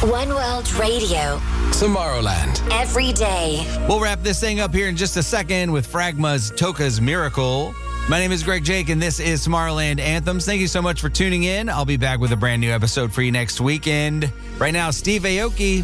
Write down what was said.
One World Radio. Tomorrowland. Every day. We'll wrap this thing up here in just a second with Fragma's Toka's Miracle. My name is Greg Jake, and this is Tomorrowland Anthems. Thank you so much for tuning in. I'll be back with a brand new episode for you next weekend. Right now, Steve Aoki.